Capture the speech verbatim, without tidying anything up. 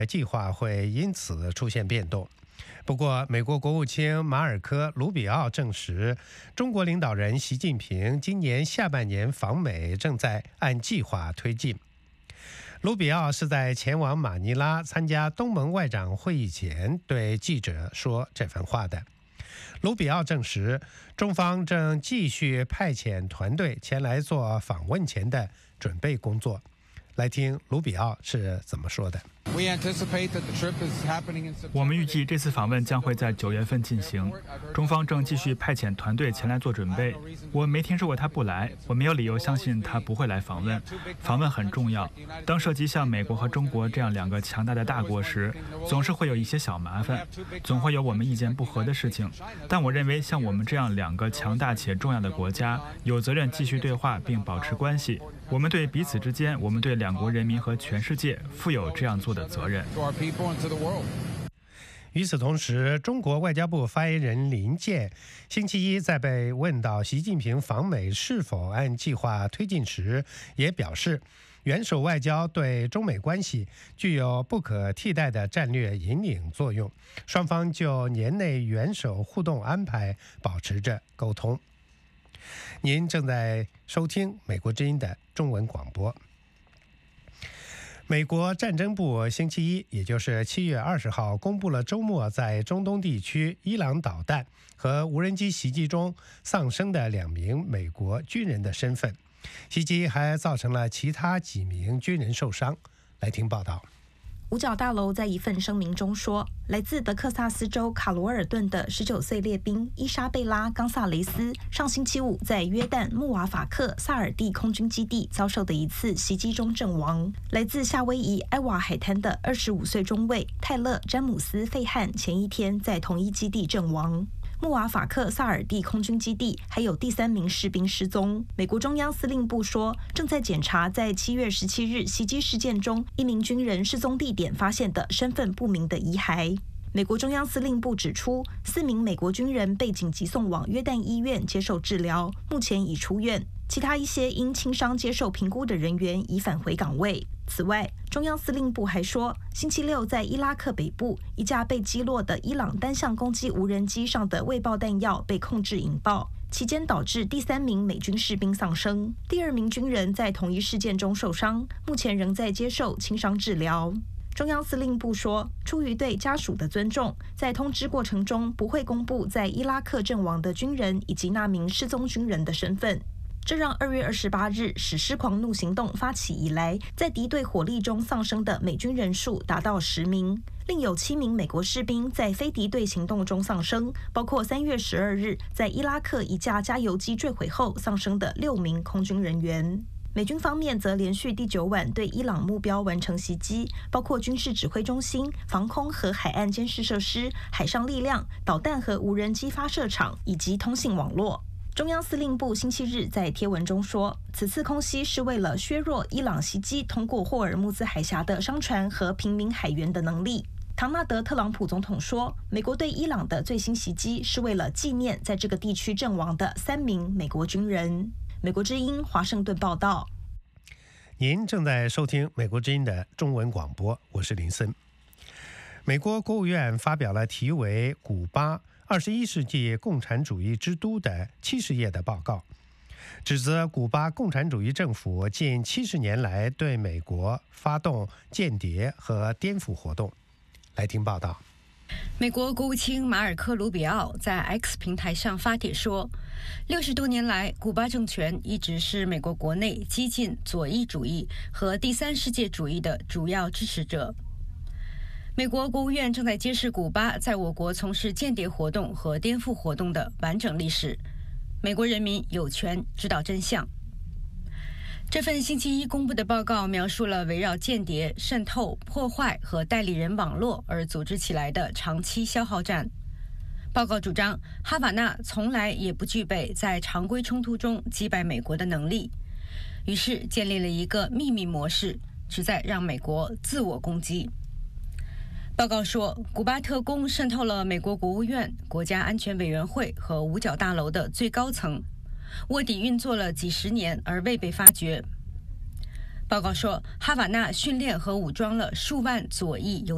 计划会因此出现变动。不过，美国国务卿马尔科·卢比奥证实，中国领导人习近平今年下半年访美正在按计划推进。卢比奥是在前往马尼拉参加东盟外长会议前对记者说这番话的。卢比奥证实，中方正继续派遣团队前来做访问前的准备工作。来听卢比奥是怎么说的。 我们预计这次访问将会在九月份进行，中方正继续派遣团队前来做准备。我没听说过他不来，我没有理由相信他不会来访问。访问很重要，当涉及像美国和中国这样两个强大的大国时，总是会有一些小麻烦，总会有我们意见不合的事情。但我认为像我们这样两个强大且重要的国家，有责任继续对话并保持关系。我们对彼此之间，我们对两国人民和全世界负有这样做的责任。 与此同时，中国外交部发言人林健星期一在被问到习近平访美是否按计划推进时，也表示，元首外交对中美关系具有不可替代的战略引领作用，双方就年内元首互动安排保持着沟通。您正在收听美国之音的中文广播。美国战争部星期一，也就是七月二十号，公布了周末在中东地区伊朗导弹和无人机袭击中丧生的两名美国军人的身份。袭击还造成了其他几名军人受伤。来听报道。 五角大楼在一份声明中说，来自德克萨斯州卡罗尔顿的十九岁列兵伊莎贝拉·冈萨雷斯上星期五在约旦穆瓦法克萨尔蒂空军基地遭受的一次袭击中阵亡。来自夏威夷埃瓦海滩的二十五岁中尉泰勒·詹姆斯·费汉前一天在同一基地阵亡。穆瓦法克萨尔蒂空军基地还有第三名士兵失踪。美国中央司令部说，正在检查在七月十七日袭击事件中一名军人失踪地点发现的身份不明的遗骸。美国中央司令部指出，四名美国军人被紧急送往约旦医院接受治疗，目前已出院。其他一些因轻伤接受评估的人员已返回岗位。此外，中央司令部还说，星期六在伊拉克北部一架被击落的伊朗单向攻击无人机上的未爆弹药被控制引爆，期间导致第三名美军士兵丧生，第二名军人在同一事件中受伤，目前仍在接受轻伤治疗。中央司令部说，出于对家属的尊重，在通知过程中不会公布在伊拉克阵亡的军人以及那名失踪军人的身份。这让二月二十八日史诗狂怒行动发起以来，在敌对火力中丧生的美军人数达到十名，另有七名美国士兵在非敌对行动中丧生，包括三月十二日在伊拉克一架加油机坠毁后丧生的六名空军人员。美军方面则连续第九晚对伊朗目标完成袭击，包括军事指挥中心、防空和海岸监视设施、海上力量、导弹和无人机发射场以及通信网络。中央司令部星期日在贴文中说，此次空袭是为了削弱伊朗袭击通过霍尔木兹海峡的商船和平民海员的能力。唐纳德·特朗普总统说，美国对伊朗的最新袭击是为了纪念在这个地区阵亡的三名美国军人。美国之音华盛顿报道。 您正在收听美国之音的中文广播，我是林森。美国国务院发表了题为《古巴二十一世纪共产主义之都》的七十页的报告，指责古巴共产主义政府近七十年来对美国发动间谍和颠覆活动。来听报道。 美国国务卿马尔科·卢比奥在 X 平台上发帖说，六十多年来，古巴政权一直是美国国内激进左翼主义和第三世界主义的主要支持者。美国国务院正在揭示古巴在我国从事间谍活动和颠覆活动的完整历史，美国人民有权知道真相。这份星期一公布的报告描述了围绕间谍、渗透、破坏和代理人网络而组织起来的长期消耗战。报告主张，哈瓦那从来也不具备在常规冲突中击败美国的能力，于是建立了一个秘密模式，旨在让美国自我攻击。报告说，古巴特工渗透了美国国务院、国家安全委员会和五角大楼的最高层，卧底运作了几十年而未被发觉。报告说，哈瓦那训练和武装了数万左翼游